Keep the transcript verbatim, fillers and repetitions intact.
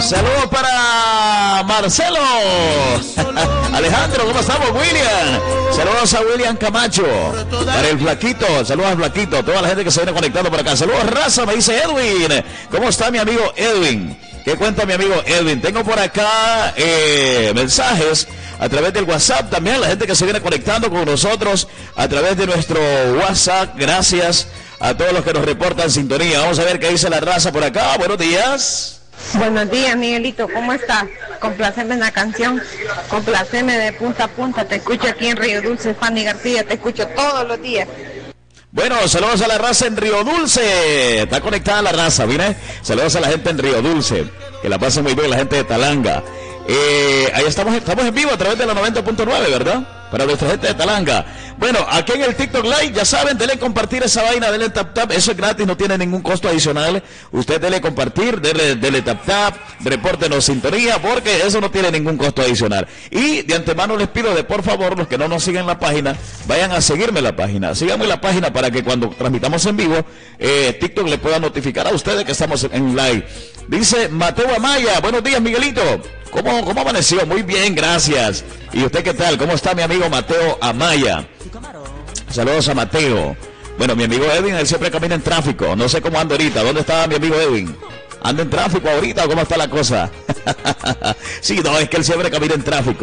Saludos para Marcelo. Alejandro, ¿cómo estamos, William? Saludos a William Camacho. Para el Flaquito, saludos al Flaquito. Toda la gente que se viene conectando por acá. Saludos, raza, me dice Edwin. ¿Cómo está mi amigo Edwin? ¿Qué cuenta mi amigo Edwin? Tengo por acá eh, mensajes a través del WhatsApp también. La gente que se viene conectando con nosotros a través de nuestro WhatsApp. Gracias a todos los que nos reportan sintonía. Vamos a ver qué dice la raza por acá. Buenos días. Buenos días, Miguelito, ¿cómo estás? Complaceme en la canción, complaceme de punta a punta, te escucho aquí en Río Dulce, Fanny García, te escucho todos los días. Bueno, saludos a la raza en Río Dulce, está conectada la raza, mire, saludos a la gente en Río Dulce, que la pasen muy bien la gente de Talanga. Eh, ahí estamos, estamos en vivo a través de la noventa punto nueve, ¿verdad? Para nuestra gente de Talanga. Bueno, aquí en el TikTok Live, ya saben, denle compartir esa vaina, denle tap tap, eso es gratis, no tiene ningún costo adicional. Usted denle compartir, denle, denle tap tap, repórtenos sintonía, porque eso no tiene ningún costo adicional. Y de antemano les pido de por favor, los que no nos siguen en la página, vayan a seguirme en la página. Síganme en la página para que cuando transmitamos en vivo, eh, TikTok le pueda notificar a ustedes que estamos en live. Dice Mateo Amaya, buenos días, Miguelito. ¿Cómo, ¿Cómo amaneció? Muy bien, gracias. ¿Y usted qué tal? ¿Cómo está mi amigo Mateo Amaya? Saludos a Mateo. Bueno, mi amigo Edwin, él siempre camina en tráfico. No sé cómo anda ahorita. ¿Dónde está mi amigo Edwin? ¿Anda en tráfico ahorita o cómo está la cosa? Sí, no, es que él siempre camina en tráfico.